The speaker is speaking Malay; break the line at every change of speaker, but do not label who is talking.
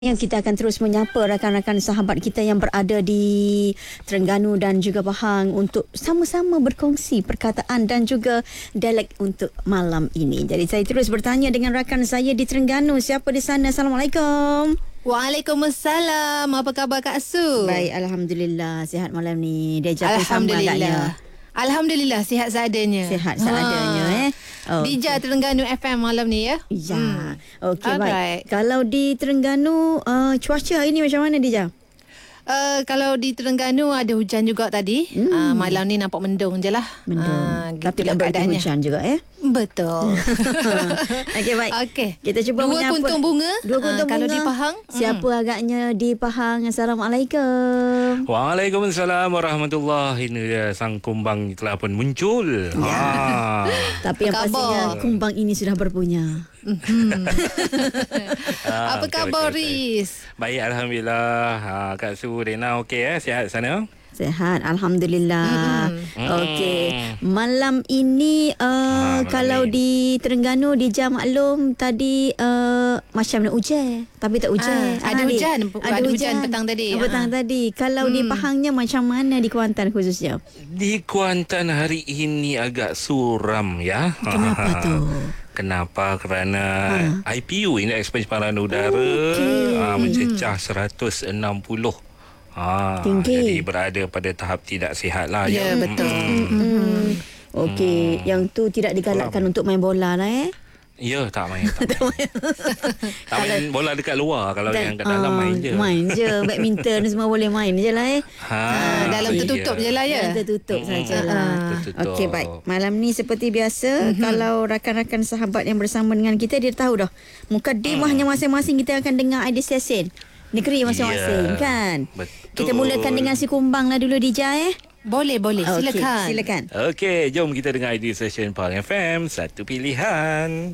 Yang kita akan terus menyapa rakan-rakan sahabat kita yang berada di Terengganu dan juga Pahang untuk sama-sama berkongsi perkataan dan juga dialek untuk malam ini. Jadi saya terus bertanya dengan rakan saya di Terengganu. Siapa di sana? Assalamualaikum.
Waalaikumsalam. Apa khabar Kak Su?
Baik, alhamdulillah. Sihat malam ni. Dia jatuh sama
Alhamdulillah.
agaknya.
Alhamdulillah sihat seadanya.
Sihat seadanya
Dija Terengganu FM malam ni ya.
Ya. Okey, baik.
Alright.
Kalau di Terengganu cuaca hari ni macam mana, Dija?
Kalau di Terengganu ada hujan juga tadi. Malam ni nampak mendung je lah.
Mendung. Tapi
gitulah
tak berarti
keadaannya.
hujan juga
Betul.
Okey, baik.
Okey.
Kita cuba
Dua
menyapa.
kuntung bunga.
Dua kuntung
Kalau
bunga.
di Pahang.
Siapa agaknya di Pahang? Assalamualaikum.
Waalaikumsalam warahmatullahi. Ini dia sang kumbang telah pun muncul.
Tapi yang
Apa khabar?
pastinya kumbang ini sudah berpunya.
Apa khabar
okey.
Riz?
Baik, alhamdulillah. Kak Su, Rena okey sihat sana?
Sehat, alhamdulillah. Okey, malam ini kalau
ni.
di Terengganu Dija maklum tadi macam nak hujan, tapi tak hujan.
Ada
Dik.
hujan. Ada hujan petang tadi.
Petang tadi. Kalau di Pahangnya macam mana di Kuantan khususnya?
Di Kuantan hari ini agak suram ya.
Kenapa tu?
Kenapa? Kerana IPU, Indeks Pencemaran Udara, mencecah 160.
Tinggi.
Jadi berada pada tahap tidak sihat lah.
Ya, betul.
Okey, yang tu tidak digalakkan untuk main bola lah
Ya, tak main. Tak main bola dekat luar. Kalau yang kat dalam main je.
Main je. Badminton semua boleh main je lah
Dalam tertutup je lah ya.
Tertutup sajalah.
Tertutup.
Okey, baik. Malam ni seperti biasa, kalau rakan-rakan sahabat yang bersama dengan kita, dia tahu dah. Mukadimahnya masing-masing kita akan dengar idea session. Negeri masing-masing kan.
Betul.
Kita mulakan dengan si kumbang lah dulu, Dija
Boleh.
Okey,
Silakan.
silakan.
Okey, jom kita dengar ID Session Pahang FM. Satu pilihan.